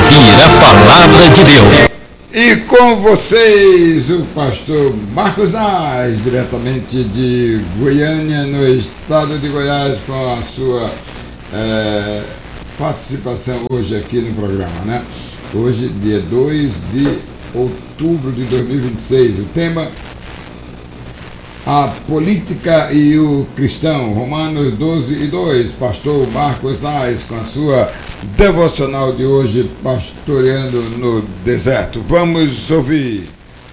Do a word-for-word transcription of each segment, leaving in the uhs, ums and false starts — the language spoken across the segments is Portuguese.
ouvir a palavra de Deus. E com vocês, o pastor Marcos Nas, diretamente de Goiânia, no estado de Goiás, com a sua é, participação hoje aqui no programa, né? Hoje, dia dois de outubro de dois mil e vinte e seis, o tema: a política e o cristão, Romanos doze e dois, pastor Marcos Nas, com a sua devocional de hoje, pastoreando no deserto. Vamos ouvir.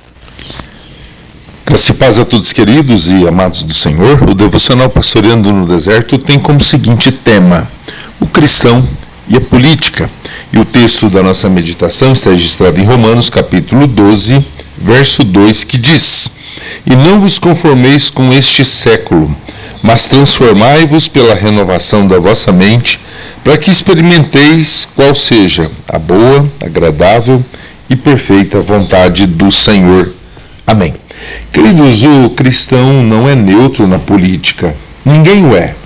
Graça e paz a todos, queridos e amados do Senhor. O devocional Pastoreando no Deserto tem como seguinte tema: o cristão e a política. E o texto da nossa meditação está registrado em Romanos capítulo doze, verso dois, que diz: E não vos conformeis com este século, mas transformai-vos pela renovação da vossa mente, para que experimenteis qual seja a boa, agradável e perfeita vontade do Senhor. Amém. Queridos, o cristão não é neutro na política. Ninguém o é.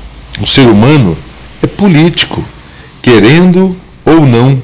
O ser humano é político, querendo ou não,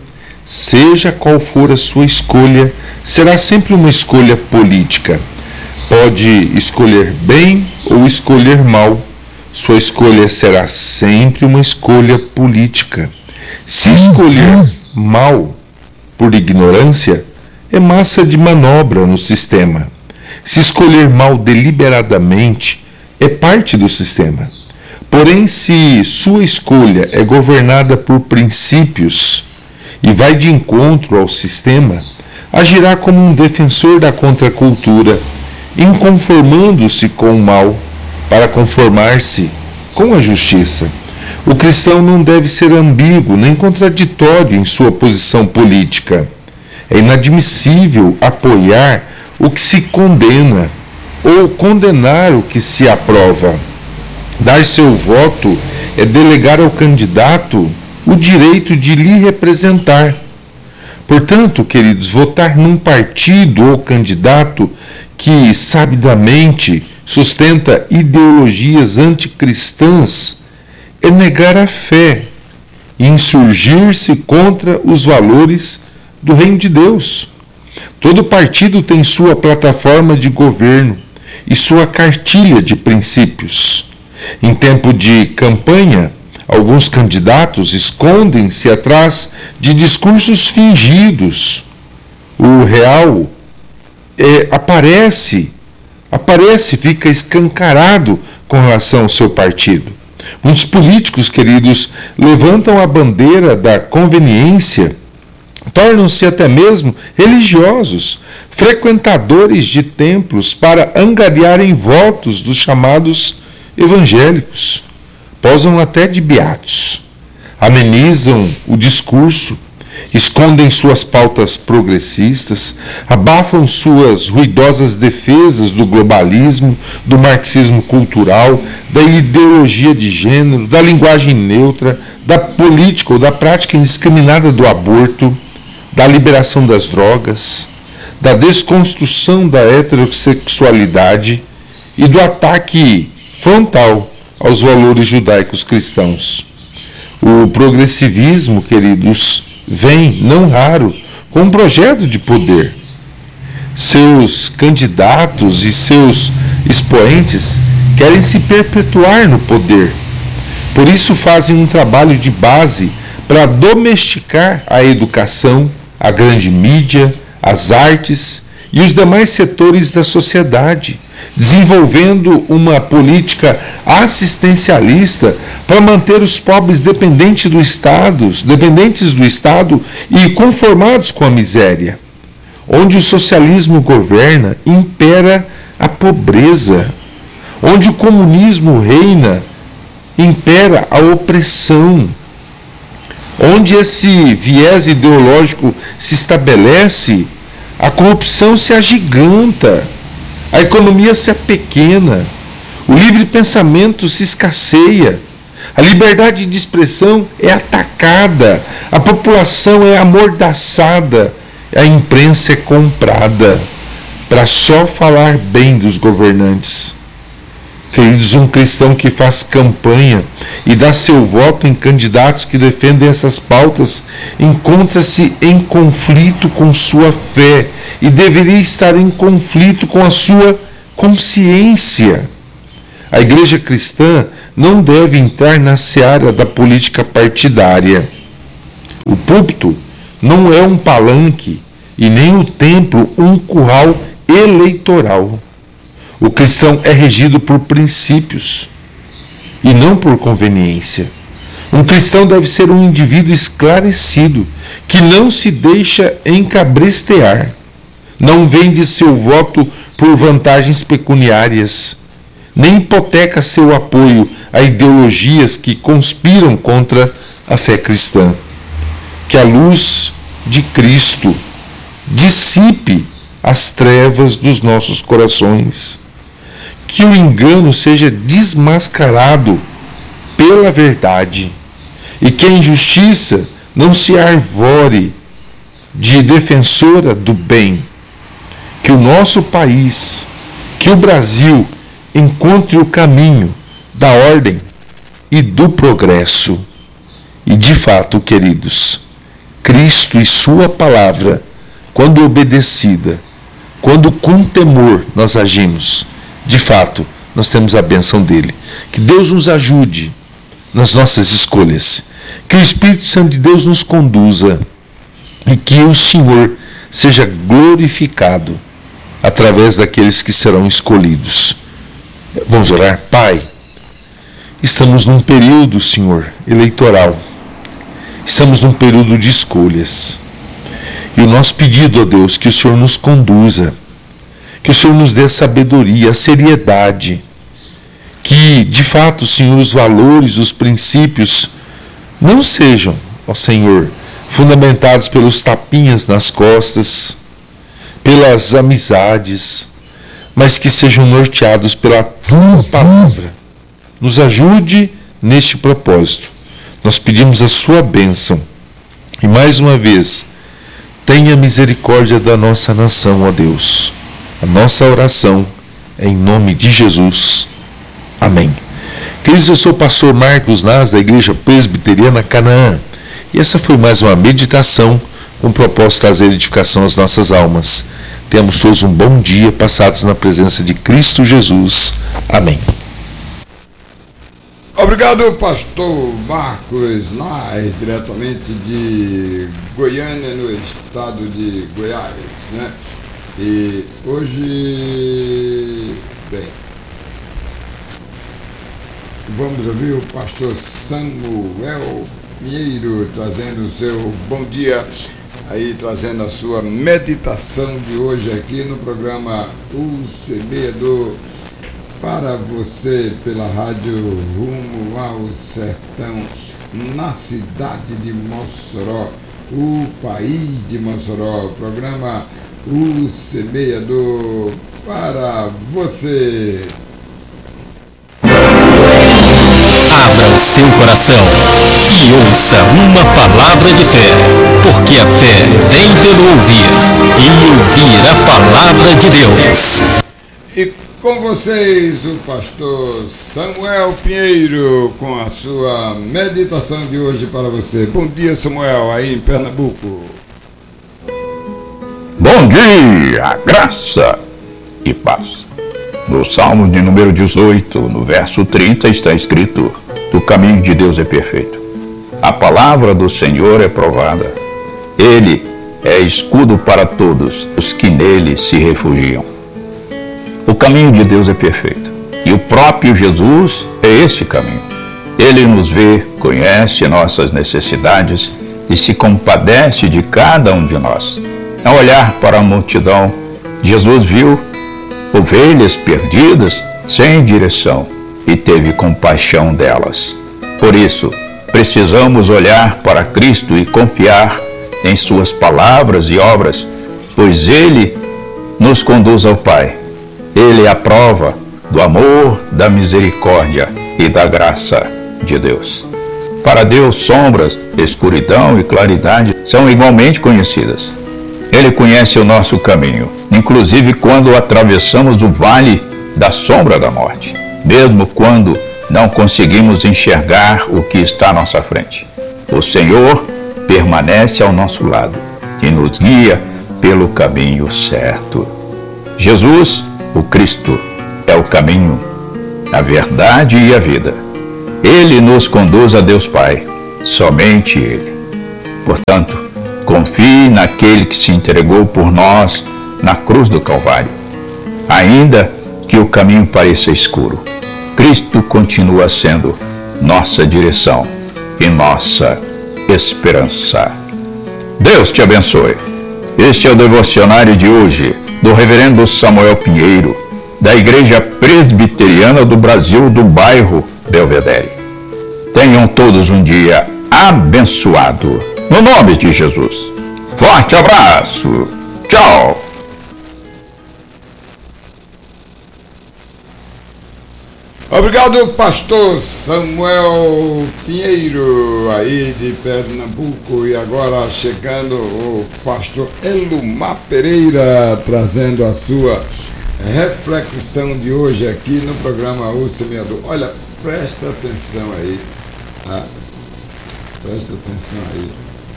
seja qual for a sua escolha, será sempre uma escolha política. Pode escolher bem ou escolher mal. Sua escolha será sempre uma escolha política. Se escolher mal por ignorância, é massa de manobra no sistema. Se escolher mal deliberadamente, é parte do sistema. Porém, se sua escolha é governada por princípios e vai de encontro ao sistema, agirá como um defensor da contracultura, inconformando-se com o mal para conformar-se com a justiça. O cristão não deve ser ambíguo nem contraditório em sua posição política. É inadmissível apoiar o que se condena ou condenar o que se aprova. Dar seu voto é delegar ao candidato o direito de lhe representar. Portanto, queridos, votar num partido ou candidato que sabidamente sustenta ideologias anticristãs é negar a fé e insurgir-se contra os valores do reino de Deus. Todo partido tem sua plataforma de governo e sua cartilha de princípios. Em tempo de campanha, alguns candidatos escondem-se atrás de discursos fingidos. O real é, aparece, aparece, fica escancarado com relação ao seu partido. Muitos políticos, queridos, levantam a bandeira da conveniência, tornam-se até mesmo religiosos, frequentadores de templos para angariarem votos dos chamados evangélicos. Posam até de beatos, amenizam o discurso, escondem suas pautas progressistas, abafam suas ruidosas defesas do globalismo, do marxismo cultural, da ideologia de gênero, da linguagem neutra, da política ou da prática indiscriminada do aborto, da liberação das drogas, da desconstrução da heterossexualidade e do ataque frontal aos valores judaicos cristãos. O progressivismo, queridos, vem, não raro, com um projeto de poder. Seus candidatos e seus expoentes querem se perpetuar no poder. Por isso fazem um trabalho de base para domesticar a educação, a grande mídia, as artes e os demais setores da sociedade, desenvolvendo uma política assistencialista para manter os pobres dependentes do Estado, dependentes do Estado e conformados com a miséria. Onde o socialismo governa, impera a pobreza. Onde o comunismo reina, impera a opressão. Onde esse viés ideológico se estabelece, a corrupção se agiganta, a economia se apequena, o livre pensamento se escasseia, a liberdade de expressão é atacada, a população é amordaçada, a imprensa é comprada para só falar bem dos governantes. Queridos, um cristão que faz campanha e dá seu voto em candidatos que defendem essas pautas encontra-se em conflito com sua fé e deveria estar em conflito com a sua consciência. A igreja cristã não deve entrar na seara da política partidária. O púlpito não é um palanque e nem o templo um curral eleitoral. O cristão é regido por princípios e não por conveniência. Um cristão deve ser um indivíduo esclarecido, que não se deixa encabrestear, não vende seu voto por vantagens pecuniárias, nem hipoteca seu apoio a ideologias que conspiram contra a fé cristã. Que a luz de Cristo dissipe as trevas dos nossos corações. Que o engano seja desmascarado pela verdade e que a injustiça não se arvore de defensora do bem. Que o nosso país, que o Brasil, encontre o caminho da ordem e do progresso. E de fato, queridos, Cristo e sua palavra, quando obedecida, quando com temor nós agimos, de fato, nós temos a bênção dele. Que Deus nos ajude nas nossas escolhas. Que o Espírito Santo de Deus nos conduza. E que o Senhor seja glorificado através daqueles que serão escolhidos. Vamos orar. Pai, estamos num período, Senhor, eleitoral. Estamos num período de escolhas. E o nosso pedido, ó Deus, que o Senhor nos conduza. Que o Senhor nos dê a sabedoria, a seriedade. Que, de fato, Senhor, os valores, os princípios não sejam, ó Senhor, fundamentados pelos tapinhas nas costas, pelas amizades, mas que sejam norteados pela Tua palavra. Nos ajude neste propósito. Nós pedimos a Sua bênção. E mais uma vez, tenha misericórdia da nossa nação, ó Deus. A nossa oração é em nome de Jesus. Amém. Queridos, eu sou o pastor Marcos Nas, da Igreja Presbiteriana Canaã. E essa foi mais uma meditação com o propósito de trazer edificação às nossas almas. Tenhamos todos um bom dia, passados na presença de Cristo Jesus. Amém. Obrigado, pastor Marcos Nas, diretamente de Goiânia, no estado de Goiás, né? E hoje, bem, vamos ouvir o pastor Samuel Pinheiro trazendo o seu bom dia, aí trazendo a sua meditação de hoje aqui no programa O Semeador, para você pela rádio Rumo ao Sertão, na cidade de Mossoró, o país de Mossoró, programa O Semeador para você. Abra o seu coração e ouça uma palavra de fé, porque a fé vem pelo ouvir e ouvir a palavra de Deus. E com vocês, o pastor Samuel Pinheiro, com a sua meditação de hoje para você. Bom dia, Samuel, aí em Pernambuco. Bom dia, graça e paz. No Salmo de número dezoito, no verso trinta, está escrito: o caminho de Deus é perfeito. A palavra do Senhor é provada. Ele é escudo para todos os que nele se refugiam. O caminho de Deus é perfeito. E o próprio Jesus é esse caminho. Ele nos vê, conhece nossas necessidades e se compadece de cada um de nós. Ao olhar para a multidão, Jesus viu ovelhas perdidas sem direção e teve compaixão delas. Por isso, precisamos olhar para Cristo e confiar em suas palavras e obras, pois Ele nos conduz ao Pai. Ele é a prova do amor, da misericórdia e da graça de Deus. Para Deus, sombras, escuridão e claridade são igualmente conhecidas. Ele conhece o nosso caminho, inclusive quando atravessamos o vale da sombra da morte. mesmo quando não conseguimos enxergar o que está à nossa frente. O Senhor permanece ao nosso lado e nos guia pelo caminho certo. Jesus, o Cristo, é o caminho, a verdade e a vida. Ele nos conduz a Deus Pai, somente Ele. Portanto, confie naquele que se entregou por nós na cruz do Calvário. Ainda que o caminho pareça escuro, Cristo continua sendo nossa direção e nossa esperança. Deus te abençoe. Este é o devocionário de hoje do reverendo Samuel Pinheiro, da Igreja Presbiteriana do Brasil, do bairro Belvedere. Tenham todos um dia abençoado, no nome de Jesus. Forte abraço. Tchau. Obrigado, pastor Samuel Pinheiro, aí de Pernambuco. E agora chegando o pastor Elumar Pereira, trazendo a sua reflexão de hoje aqui no programa O Semeador. Olha, presta atenção aí, tá? Presta atenção aí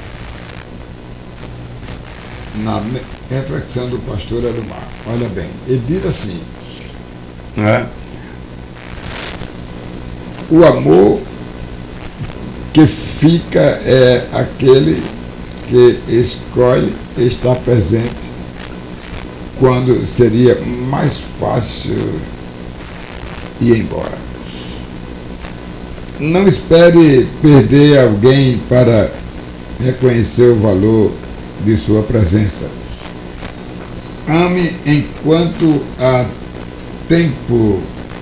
na reflexão do pastor Elumar. Olha bem, ele diz assim, né? O amor que fica é aquele que escolhe estar presente quando seria mais fácil ir embora. Não espere perder alguém para reconhecer o valor de sua presença. Ame enquanto há tempo.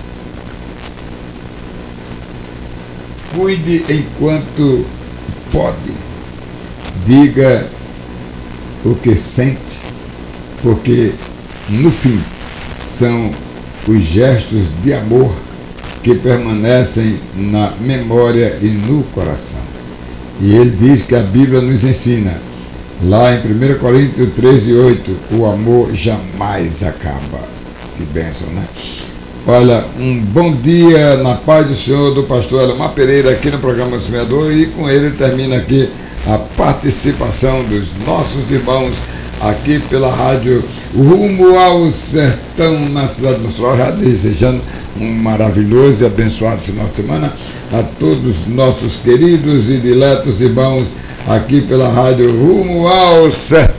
Cuide enquanto pode. Diga o que sente, porque no fim são os gestos de amor que permanecem na memória e no coração. E ele diz que a Bíblia nos ensina, lá em primeira Coríntios treze, oito, o amor jamais acaba. Que bênção, né? Olha, um bom dia na paz do Senhor do pastor Elumar Pereira aqui no programa Semeador, e com ele termina aqui a participação dos nossos irmãos aqui pela rádio Rumo ao Sertão, na cidade de Mossoró, já desejando um maravilhoso e abençoado final de semana a todos os nossos queridos e diletos irmãos aqui pela rádio Rumo ao Sertão.